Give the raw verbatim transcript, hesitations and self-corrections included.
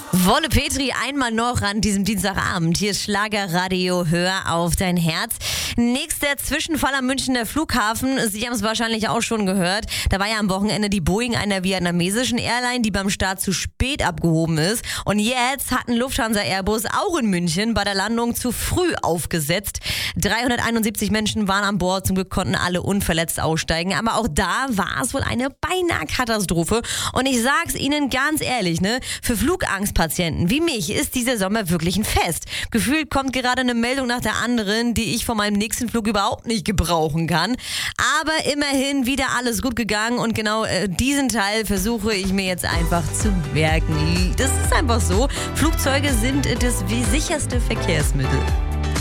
Wolle Petri einmal noch an diesem Dienstagabend. Hier ist Schlagerradio, hör auf dein Herz. Nächster Zwischenfall am Münchner Flughafen. Sie haben es wahrscheinlich auch schon gehört. Da war ja am Wochenende die Boeing einer vietnamesischen Airline, die beim Start zu spät abgehoben ist. Und jetzt hat ein Lufthansa-Airbus auch in München bei der Landung zu früh aufgesetzt. dreihunderteinundsiebzig Menschen waren an Bord. Zum Glück konnten alle unverletzt aussteigen. Aber auch da war es wohl eine beinahe Katastrophe. Und ich sag's Ihnen ganz ehrlich, ne, für Flugangstpatienten wie mich ist dieser Sommer wirklich ein Fest. Gefühlt kommt gerade eine Meldung nach der anderen, die ich von meinem nächsten Flug überhaupt nicht gebrauchen kann. Aber immerhin wieder alles gut gegangen und genau äh, diesen Teil versuche ich mir jetzt einfach zu merken. Das ist einfach so. Flugzeuge sind das sicherste Verkehrsmittel.